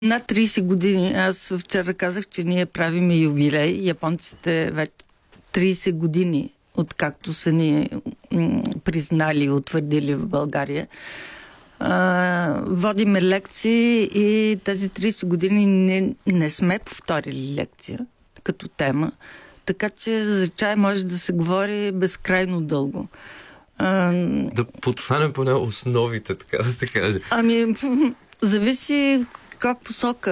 Над 30 години. Аз вчера казах, че ние правиме юбилей. Японците вече 30 години, откакто са ни признали и утвърдили в България. Водиме лекции и тези 30 години не сме повторили лекция като тема. Така че за чай може да се говори безкрайно дълго. Да подхванем поне основите, така да се каже. Зависи каква посока.